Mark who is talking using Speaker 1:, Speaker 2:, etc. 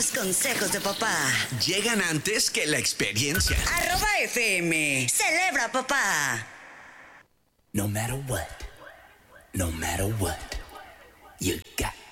Speaker 1: Los consejos de papá
Speaker 2: llegan antes que la experiencia.
Speaker 1: @FM. Celebra, papá.
Speaker 3: No matter what, you got